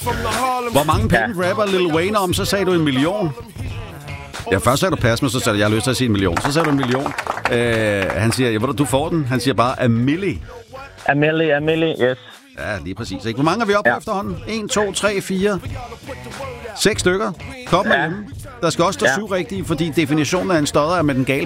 Hvor mange penge rapper Lil Wayne om? Så sagde du 1 million. Ja, først sagde du pas, men så sagde du, jeg har lyst til at sige 1 million. Så sagde du 1 million. Han siger, du får den. Han siger bare, a milli. A milli, yes. Ja, lige præcis. Ikke? Hvor mange er vi oppe på efterhånden? 1, 2, 3, 4, 6 stykker. Kom med hjemme. Der skal også stå 7 rigtige, fordi definitionen af en stodder er med den gale